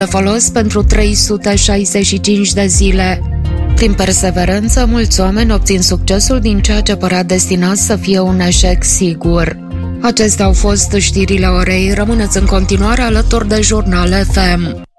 de folos pentru 365 de zile. Prin perseverență, mulți oameni obțin succesul din ceea ce părea destinat să fie un eșec sigur. Acestea au fost știrile orei. Rămâneți în continuare alături de Jurnal FM.